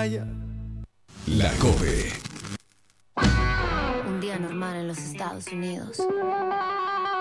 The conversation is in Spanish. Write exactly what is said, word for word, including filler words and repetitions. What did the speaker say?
playa. La COPE. Un día normal en los Estados Unidos.